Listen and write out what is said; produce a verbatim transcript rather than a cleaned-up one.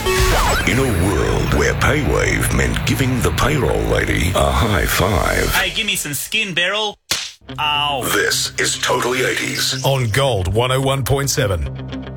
In a world where PayWave meant giving the payroll lady a high five. Hey, give me some skin, Beryl. Ow. This is Totally eighties. On Gold one oh one point seven.